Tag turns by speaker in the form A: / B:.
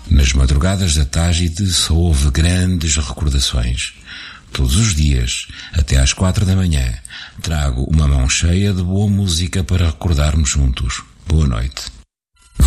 A: Nas madrugadas da Tágide só houve grandes recordações. Todos os dias, até às 4 da manhã, trago uma mão cheia de boa música para recordarmos juntos. Boa noite.